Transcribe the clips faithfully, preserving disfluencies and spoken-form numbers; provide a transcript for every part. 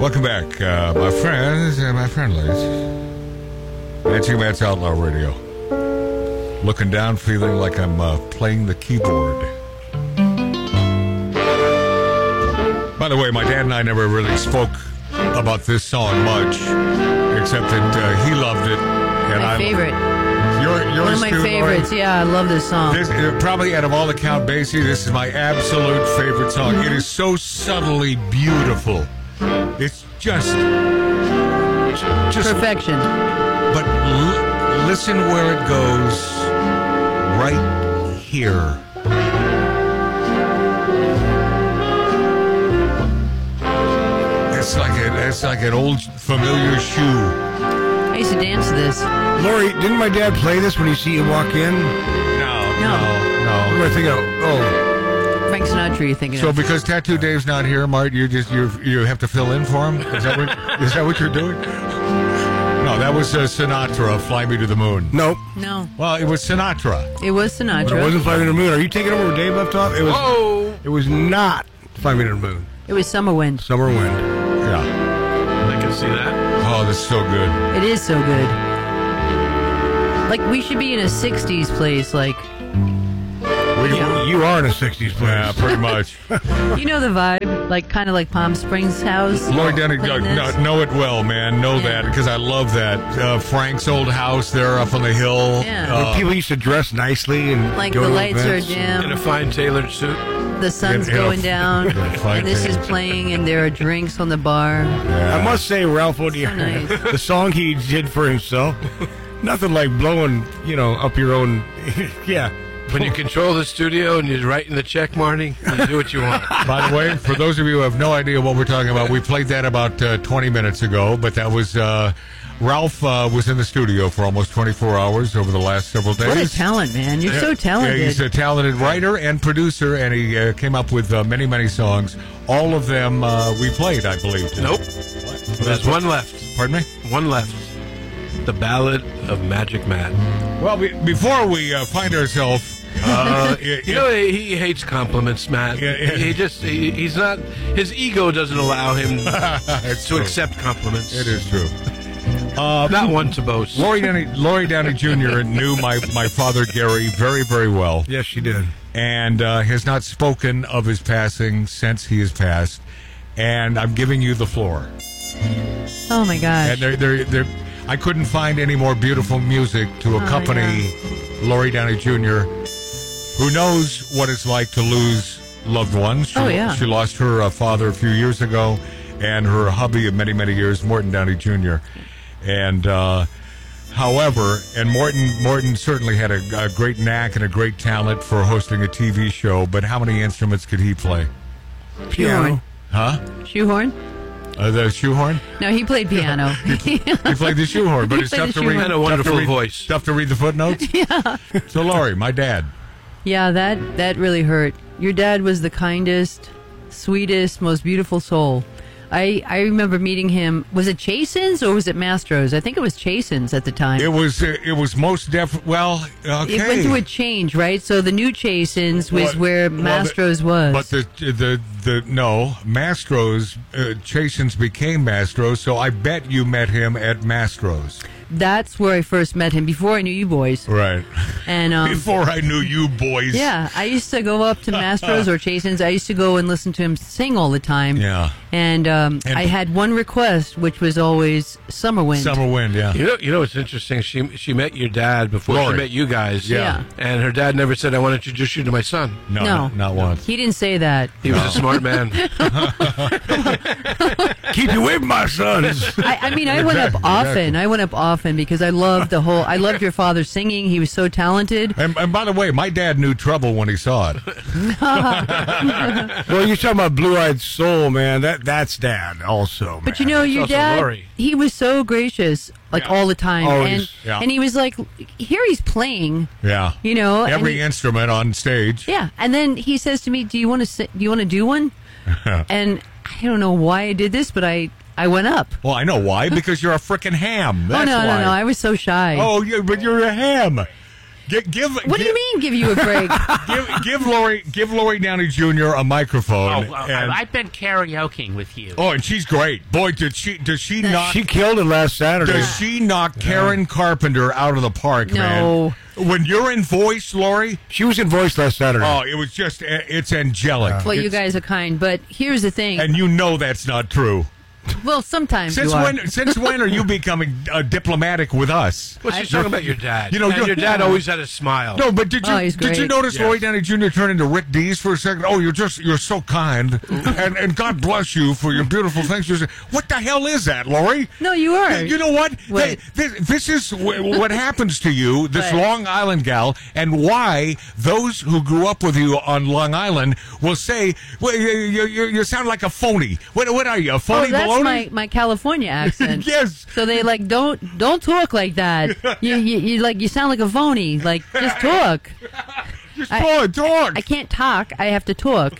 Welcome back, uh, my friends and my friendlies. Matching Matt's Outlaw Radio. Looking down, feeling like I'm uh, playing the keyboard. By the way, my dad and I never really spoke about this song much, except that uh, he loved it. And my I favorite. Your, yours One of my too, favorites. Laurie? Yeah, I love this song. This, uh, probably out of all the Count Basie, this is my absolute favorite song. It is so subtly beautiful. It's just, just perfection. But l- listen where it goes. Right here. It's like a, it's like an old familiar shoe. I used to dance to this. Lori, didn't my dad play this when you see you walk in? No, No. no, What no. do I think of? Oh, Frank Sinatra, you're thinking So of. because Tattoo Dave's not here, Mart, you just you you have to fill in for him. Is that what is that what you're doing? No, that was uh, Sinatra. Fly Me to the Moon. nope. No, Well, it was Sinatra. it was But it Sinatra. wasn't Fly Me to the Moon. Are you taking over where Dave left off? It was. Oh, It was not Fly Me to the Moon. It was Summer Wind. Summer Wind. yeah. I can see that. Oh, this is so good. It is so good. Like, we should be in a sixties place. Like, You, you are in a sixties place. Yeah, pretty much. you know the vibe? Like, kind of like Palm Springs House. Lloyd Denny, uh, Playing this. know, know it well, man. Know Yeah. that because I love that. Uh, Frank's old house there up on the hill. Yeah. Uh, Where people used to dress nicely and Like, go the to lights events. are In a dim. fine tailored suit. The sun's In a- in a- going down. in a fine And this is tailored- playing, and there are drinks on the bar. yeah. I must say, Ralph O'Dear, nice. the song he did for himself, nothing like blowing, you know, up your own. Yeah. When you control the studio and you're writing the check, Marty, you do what you want. By the way, for those of you who have no idea what we're talking about, we played that about uh, twenty minutes ago, but that was uh, Ralph uh, was in the studio for almost twenty-four hours over the last several days. What a talent, man. You're so talented. Yeah, he's a talented writer and producer, and he uh, came up with uh, many, many songs. All of them uh, we played, I believe. Nope. There's one left. Pardon me? One left. The Ballad of Magic Matt. Well, be, before we uh, find ourselves... Uh, You know, he, he hates compliments, Matt. Yeah, yeah. He, he just, he, he's not, his ego doesn't allow him It's to true. accept compliments. It is true. Uh, Not one to boast. Lori Downey, Lori Downey Junior knew my, my father, Gary, very, very well. Yes, she did. And uh, has not spoken of his passing since he has passed. And I'm giving you the floor. Oh, my gosh. And they're, they're, they're, I couldn't find any more beautiful music to accompany Lori Downey Junior, who knows what it's like to lose loved ones. She, Oh, yeah. She lost her uh, father a few years ago, and her hubby of many, many years, Morton Downey Junior And uh, however, and Morton Morton certainly had a, a great knack and a great talent for hosting a T V show. But how many instruments could he play? Shoehorn. Huh? Shoehorn? Uh, the shoehorn? No, he played piano. He played the shoehorn, but He it's played tough the to read. shoehorn. And a tough to wonderful read- voice. Tough to read the footnotes. Yeah. So Laurie, my dad. Yeah, that that really hurt. Your dad was the kindest, sweetest, most beautiful soul. I I remember meeting him. Was it Chasen's or was it Mastro's? I think it was Chasen's at the time. It was uh, it was most def. Well, okay. It went through a change, right? So the new Chasen's was What- where well, the- Mastro's was. But the the the no Mastro's uh, Chasen's became Mastro's. So I bet you met him at Mastro's. That's where I first met him. Before I knew you boys. Right. And um, Before I knew you boys. yeah, I used to go up to Mastro's or Chasen's. I used to go and listen to him sing all the time. Yeah. And, um, And- I had one request, which was always Summer Wind. Summer Wind. Yeah. You know, you know what's interesting? She she met your dad before Lori. she met you guys. Yeah. And her dad never said, "I want to introduce you to my son." No, No. not, not once. He didn't say that. He was a smart man. Keep you away from my sons. I, I mean, I went up Exactly, often. exactly. I went up often because I loved the whole. I loved your father singing. He was so talented. And, and by the way, my dad knew trouble when he saw it. Well, you're talking about Blue Eyed Soul, man. That that's dad also. But you know, It's your also dad, Lori. he was so gracious, like all the time, Always. and Yeah. and he was like, here he's playing, Yeah. you know, and Every he- instrument on stage. yeah, and then he says to me, "Do you want to? Do you want to do one?" And I don't know why I did this, but I I went up. Well, I know why. Because you're a frickin' ham. That's oh no, why. no, no! I was so shy. Oh, yeah, but you're a ham. Give, give, What give, do you mean? Give you a break? Give, give Lori, give Lori Downey Junior a microphone. Oh, uh, and, I've been karaokeing with you. oh, and she's great. Boy, did she does she knock She killed it last Saturday. does she knock Karen Carpenter out of the park, No. man? When you're in voice, Lori, She was in Voice last Saturday. oh, it was just it's angelic. Well, you It's- guys are kind, but here's the thing. and you know that's not true. Well, sometimes Since you are. when? Since when are you becoming uh, diplomatic with us? Well, she's talking about your dad. You know, and you're- your dad always had a smile. No, but did you Oh, he's did you great. notice Yes. Lori Downey Junior turn into Rick Dees for a second? Oh, you're just you're so kind, and and God bless you for your beautiful things. You say, what the hell is that, Lori? No, you are. You know what? What? Hey, this, this is w- what happens to you, this What? Long Island gal, and why those who grew up with you on Long Island will say, well, you, you, you you sound like a phony. What, what are you, a Oh, phony that's baloney? my, my California accent. Yes. So they like don't don't talk like that. You, you you like you sound like a phony. Like just talk. Just I- talk, talk. I can't talk. I have to talk.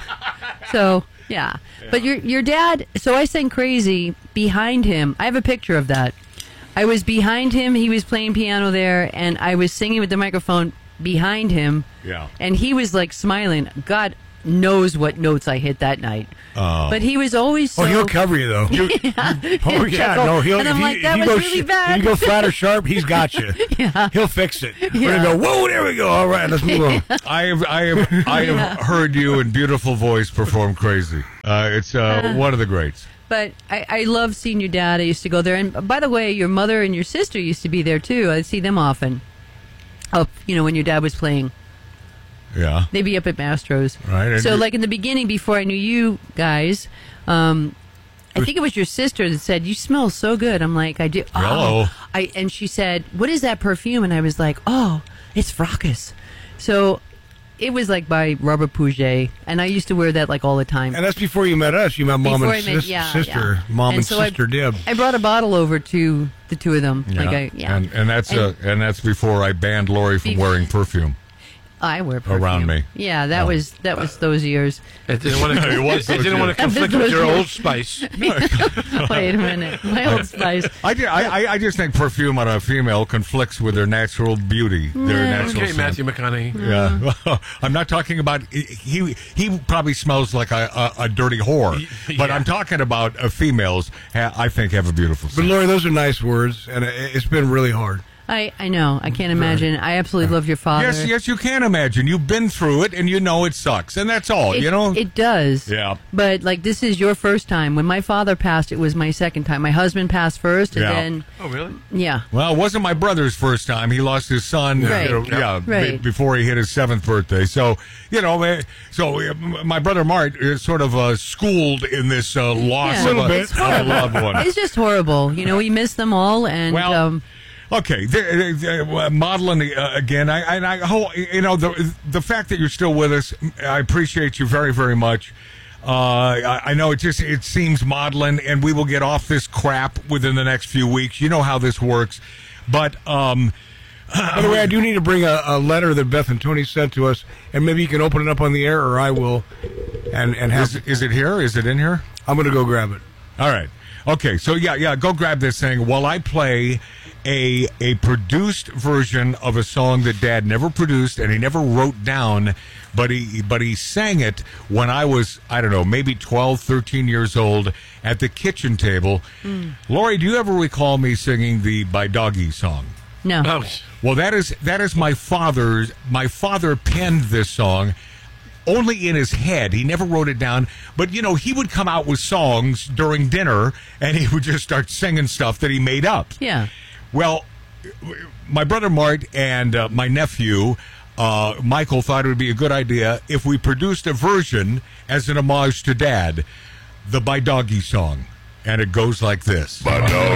So yeah. But your your dad. So I sang Crazy behind him. I have a picture of that. I was behind him. He was playing piano there, and I was singing with the microphone behind him. Yeah. And he was like smiling. God knows what notes I hit that night. Oh. But he was always so. Oh, he'll cover you though. Oh yeah, no, he'll. And if I'm you, like, if that you was go really sh- bad. If you go flat or sharp, he's got you. Yeah. He'll fix it. We're Yeah. gonna go. Whoa, there we go. All right, let's move on. I have, I have, I have heard you in beautiful voice perform Crazy. Uh, it's uh, one of the greats. But I, I love seeing your dad. I used to go there. And by the way, your mother and your sister used to be there too. I'd see them often. Up, you know, when your dad was playing. Yeah. They'd be up at Mastro's. Right, and So, you- like in the beginning, before I knew you guys, um, I think it was your sister that said, "You smell so good." I'm like, "I do." Hello. Oh. I and she said, "What is that perfume?" And I was like, "Oh, it's Fracas." So it was like by Robert Pouget, and I used to wear that like all the time. And that's before you met us. You met mom Before and I met- sis- yeah, sister, yeah. mom and, so I- sister Dib. I brought a bottle over to the two of them. Like I, yeah. And, and that's And- uh, and that's before I banned Lori from Be- wearing perfuim. I wear perfume. Around me. Yeah, that Oh. was that was those years. It didn't want to. It was it didn't want to those conflict years. with your Old Spice. Wait a minute, my Old Spice. I, ju- I, I- I just think perfume on a female conflicts with their natural beauty, their natural Okay, scent. Matthew McConaughey. Yeah, I'm not talking about he. He probably smells like a, a, a dirty whore, but Yeah. I'm talking about uh, females. Ha, I think have a beautiful But scent. Lori, those are nice words, and it- it's been really hard. I I know. I can't imagine. I absolutely love your father. Yes, yes, you can imagine. You've been through it, and you know it sucks, and that's all. It, you know. it does. Yeah. But like this is your first time. When my father passed, it was my second time. My husband passed first, and Yeah. then Oh, really? yeah. Well, it wasn't my brother's first time. He lost his son, uh, Right. you know, yeah, Right. be- before he hit his seventh birthday. So, you know, eh, so uh, my brother Mart is sort of uh, schooled in this uh, loss Yeah. of, Little a, bit. It's of a horrible. loved one. It's just horrible. You know, we miss them all, and Well, um, okay, the, the, uh, modeling uh, again. I, and I hope you know the the fact that you're still with us. I appreciate you very, very much. Uh, I, I know it just it seems maudlin, and we will get off this crap within the next few weeks. You know how this works, but um, By the way, I do need to bring a, a letter that Beth and Tony sent to us, and maybe you can open it up on the air, or I will. And and have is, is it here? Is it in here? I'm going to go grab it. All right. Okay. So yeah, yeah. Go grab this thing while I play a a produced version of a song that Dad never produced and he never wrote down, but he but he sang it when I was I don't know maybe twelve, thirteen years old at the kitchen table. Lori, do you ever recall me singing the By Doggy song? no. Oh, Well, that is that is my father's. My father penned this song only in his head. He never wrote it down. But you know, he would come out with songs during dinner, and he would just start singing stuff that he made up. Yeah. Well, my brother Mart and uh, my nephew uh, Michael thought it would be a good idea if we produced a version as an homage to Dad, the By Doggy song, and it goes like this.